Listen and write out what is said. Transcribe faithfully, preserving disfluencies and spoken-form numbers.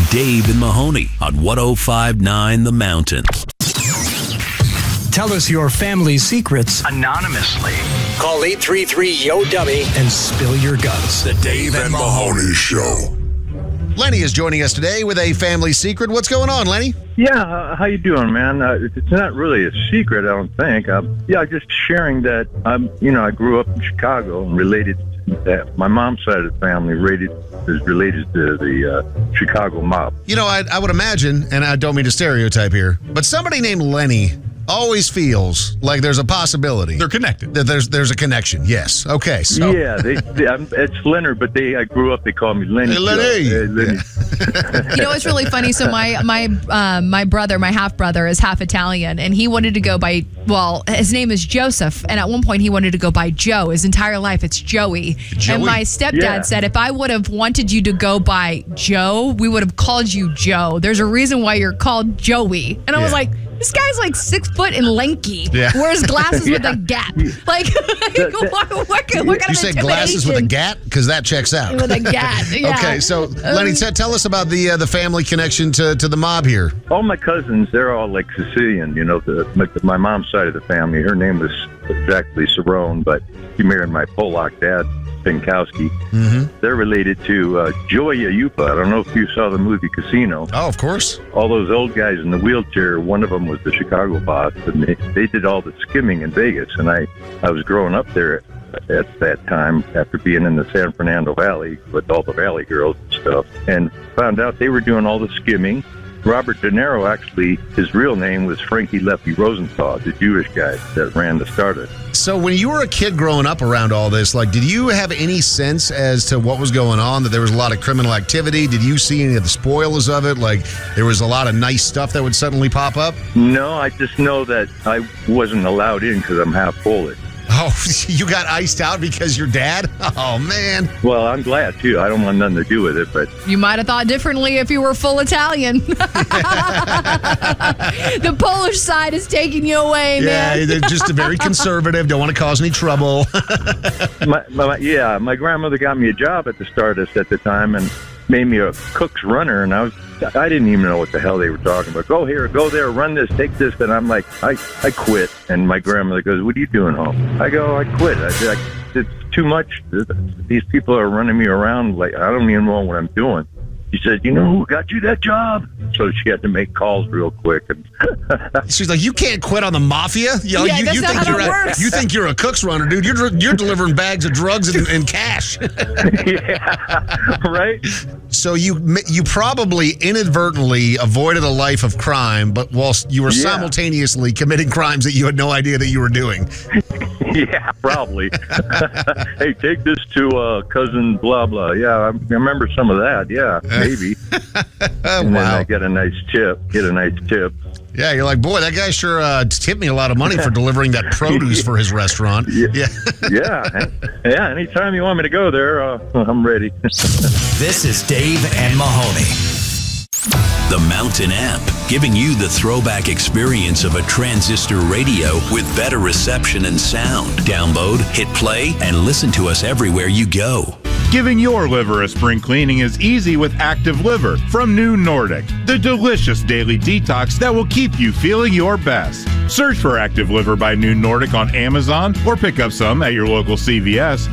Dave and Mahoney on one oh five point nine The Mountain. Tell us your family secrets anonymously. Call eight three three, Y O, dummy and spill your guts. The Dave and Mahoney Show. Lenny is joining us today with a family secret. What's going on, Lenny? Yeah, uh, how you doing, man? Uh, it's not really a secret, I don't think. Uh, yeah, just sharing that. I'm, you know, I grew up in Chicago and related to that. My mom's side of the family related is related to the uh, Chicago mob. You know, I, I would imagine, and I don't mean to stereotype here, but somebody named Lenny always feels like there's a possibility They're connected. that there's there's a connection. Yes. Okay. So Yeah, they, they, I'm, it's Leonard, but they I grew up. They call me Lenny. Hey, Lenny. So, uh, Lenny. You know what's really funny? So my my uh, my brother, my half brother, is half Italian, and he wanted to go by. Well, his name is Joseph, and at one point he wanted to go by Joe. His entire life, it's Joey. Joey? And my stepdad Yeah. said, if I would have wanted you to go by Joe, we would have called you Joe. There's a reason why you're called Joey. And I was Yeah. like, this guy's like six foot and lanky. Yeah. Wears glasses with Yeah. a gap. Like, what, what, what kind you of said glasses with a intimidation? gat? Because that checks out. With a gat. Yeah. Okay, so Lenny, t- tell us about the uh, the family connection to, to the mob here. All my cousins, they're all like Sicilian. You know, the, my, my mom's side of the family. Her name was exactly Cerrone, but she married my Polak dad, Pinkowski. Mm-hmm. They're related to uh, Joey Ayupa. I don't know if you saw the movie Casino. Oh, of course. All those old guys in the wheelchair, one of them was the Chicago boss, and they, they did all the skimming in Vegas. And I, I was growing up there at that time after being in the San Fernando Valley with all the Valley girls and stuff, and found out they were doing all the skimming. Robert De Niro, actually, his real name was Frankie Lefty Rosenthal, the Jewish guy that ran the startup. So when you were a kid growing up around all this, like, did you have any sense as to what was going on, that there was a lot of criminal activity? Did you see any of the spoilers of it? Like, there was a lot of nice stuff that would suddenly pop up? No, I just know that I wasn't allowed in because I'm half Polish. Oh, you got iced out because your dad? Oh, man. Well, I'm glad, too. I don't want nothing to do with it, but You might have thought differently if you were full Italian. The Polish side is taking you away, Yeah, man. they're just very conservative, don't want to cause any trouble. my, my, yeah, my grandmother got me a job at the Stardust at the time and made me a cook's runner, and I was I didn't even know what the hell they were talking about. Go here, go there, run this, take this, and I'm like, I, I quit. And my grandmother goes, what are you doing home? I go, I quit. I, I, it's too much. These people are running me around like I don't even know what I'm doing. She said, you know who got you that job? So she had to make calls real quick. And She's like, you can't quit on the mafia. You know, Yeah, you, that's you not think how you're that a, works. you think you're a cook's runner, dude. You're you're delivering bags of drugs and, and cash. yeah, right? So you you probably inadvertently avoided a life of crime, but whilst you were Yeah. simultaneously committing crimes that you had no idea that you were doing. Yeah, probably. Hey, take this to uh, cousin blah blah. Yeah, I remember some of that. Yeah, maybe. Oh, And then wow. I get a nice tip. Get a nice tip. Yeah, you're like, boy, that guy sure uh, tipped me a lot of money for delivering that produce for his restaurant. Yeah. Yeah. Yeah, yeah. Anytime you want me to go there, uh, I'm ready. This is Dave and Mahoney. The Mountain app, giving you the throwback experience of a transistor radio with better reception and sound. Download, hit play, and listen to us everywhere you go. Giving your liver a spring cleaning is easy with Active Liver from New Nordic, the delicious daily detox that will keep you feeling your best. Search for Active Liver by New Nordic on Amazon or pick up some at your local C V S.